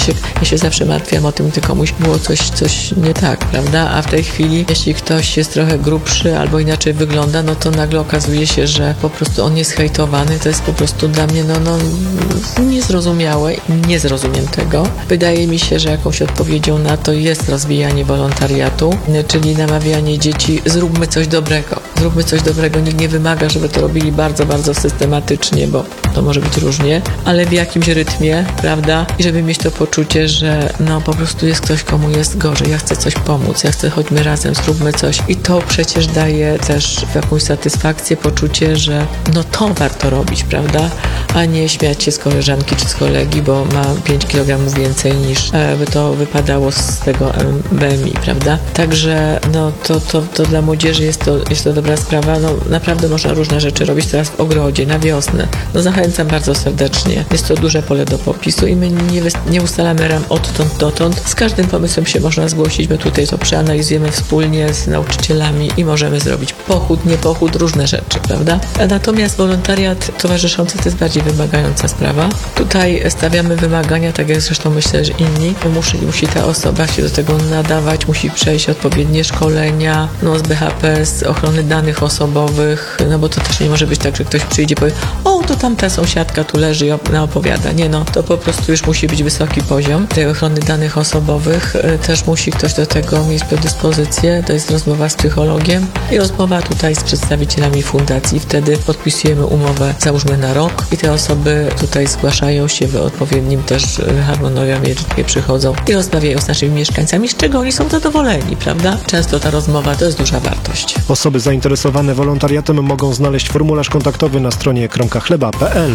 ja się zawsze martwiłam o tym, gdy komuś było coś nie tak, prawda? A w tej chwili, jeśli ktoś jest trochę grubszy albo inaczej wygląda, no to nagle okazuje się, że po prostu on jest hejtowany. To jest po prostu dla mnie niezrozumiałe i nie zrozumiem tego. Wydaje mi się, że jakąś odpowiedzią na to jest rozwijanie wolontariatu, czyli namawianie dzieci, zróbmy coś dobrego. Zróbmy coś dobrego. Nikt nie wymaga, żeby to robili bardzo, bardzo systematycznie, bo to może być różnie, ale w jakimś rytmie, prawda? I żeby mieć to poczucie, że po prostu jest ktoś, komu jest gorzej. Ja chcę coś pomóc, ja chcę, chodźmy razem, zróbmy coś. I to przecież daje też jakąś satysfakcję, poczucie, że to warto robić, prawda? A nie śmiać się z koleżanki czy z kolegi, bo ma 5 kg więcej niż by to wypadało z tego BMI, prawda? Także to dla młodzieży jest to dobra sprawa. Naprawdę można różne rzeczy robić teraz w ogrodzie, na wiosnę. Zachęcam bardzo serdecznie. Jest to duże pole do popisu i my nie ustalamy ram odtąd dotąd. Z każdym pomysłem się można zgłosić. My tutaj to przeanalizujemy wspólnie z nauczycielami i możemy zrobić pochód, nie pochód, różne rzeczy, prawda? Natomiast wolontariat towarzyszący to jest bardziej wymagająca sprawa. Tutaj stawiamy wymagania, tak jak zresztą myślę, że inni. Musi ta osoba się do tego nadawać, musi przejść odpowiednie szkolenia, z BHP, z ochrony danych osobowych, bo to też nie może być tak, że ktoś przyjdzie i powie, to tamta sąsiadka tu leży i opowiada. Nie, to po prostu już musi być wysoki poziom tej ochrony danych osobowych. Też musi ktoś do tego mieć predyspozycję. To jest rozmowa z psychologiem i rozmowa tutaj z przedstawicielami fundacji. Wtedy podpisujemy umowę, załóżmy na rok i te osoby tutaj zgłaszają się w odpowiednim też harmonogramie, przychodzą i rozmawiają z naszymi mieszkańcami, z czego oni są zadowoleni, prawda? Często ta rozmowa to jest duża wartość. Osoby zainteresowane wolontariatem mogą znaleźć formularz kontaktowy na stronie kromkachleba.pl.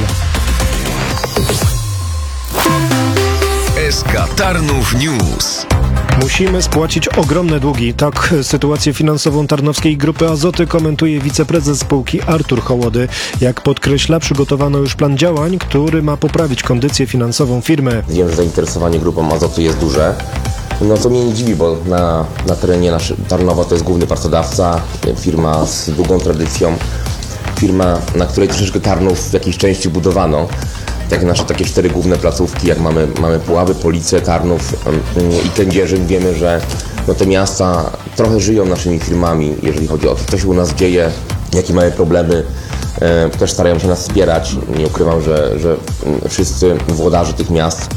SK Tarnów News. Musimy spłacić ogromne długi. Tak sytuację finansową Tarnowskiej Grupy Azoty komentuje wiceprezes spółki Artur Hołody. Jak podkreśla, przygotowano już plan działań, który ma poprawić kondycję finansową firmy. Wiem, że zainteresowanie Grupą Azoty jest duże. To mnie nie dziwi, bo na terenie Tarnowa to jest główny pracodawca, firma z długą tradycją, firma, na której troszeczkę Tarnów w jakiejś części budowano. Jak nasze takie 4 główne placówki, jak mamy Puławy, Police, Tarnów i Kędzierzyn, wiemy, że te miasta trochę żyją naszymi firmami, jeżeli chodzi o to, co się u nas dzieje, jakie mamy problemy. Też starają się nas wspierać. Nie ukrywam, że wszyscy włodarze tych miast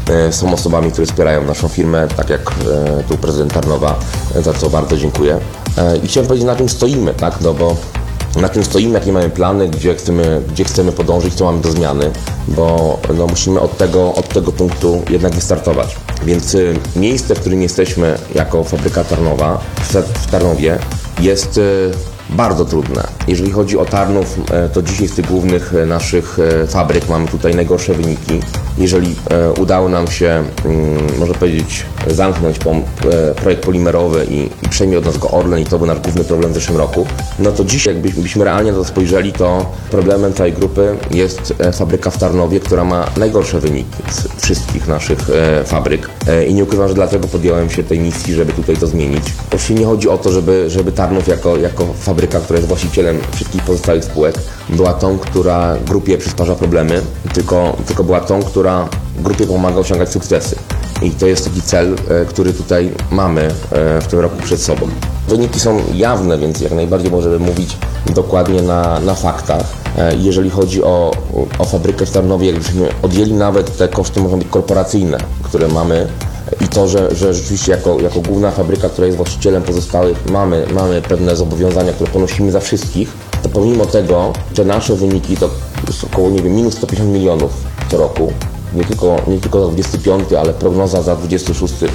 są osobami, które wspierają naszą firmę, tak jak tu prezydent Tarnowa, za co bardzo dziękuję. I chciałem powiedzieć, na czym stoimy, tak? Bo na czym stoimy, jakie mamy plany, gdzie chcemy podążyć, co mamy do zmiany, bo musimy od tego punktu jednak wystartować. Więc miejsce, w którym jesteśmy jako fabryka Tarnowa, w Tarnowie, jest bardzo trudne. Jeżeli chodzi o Tarnów, to dzisiaj z tych głównych naszych fabryk mamy tutaj najgorsze wyniki. Jeżeli udało nam się, można powiedzieć, zamknąć projekt polimerowy i przejmie od nas go Orlen i to był nasz główny problem w zeszłym roku, to dzisiaj jakbyśmy realnie na to spojrzeli, to problemem całej grupy jest fabryka w Tarnowie, która ma najgorsze wyniki z wszystkich naszych fabryk. I nie ukrywam, że dlatego podjąłem się tej misji, żeby tutaj to zmienić. Oczywiście nie chodzi o to, żeby Tarnów jako fabryka, która jest właścicielem wszystkich pozostałych spółek, była tą, która grupie przysparza problemy, tylko była tą, która grupie pomaga osiągać sukcesy. I to jest taki cel, który tutaj mamy w tym roku przed sobą. Wyniki są jawne, więc jak najbardziej możemy mówić dokładnie na faktach. Jeżeli chodzi o fabrykę w Tarnowie, jakbyśmy odjęli nawet te koszty, można być korporacyjne, które mamy i to, że rzeczywiście jako główna fabryka, która jest właścicielem pozostałych, mamy pewne zobowiązania, które ponosimy za wszystkich, to pomimo tego, że nasze wyniki to jest około, minus 150 milionów co roku, nie tylko za 25, ale prognoza za 26